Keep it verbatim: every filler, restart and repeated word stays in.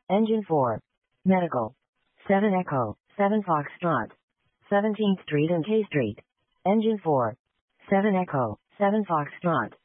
Engine four. Medical. seven Echo, seven Foxtrot. seventeenth Street and K Street. Engine four. seven Echo, seven Foxtrot.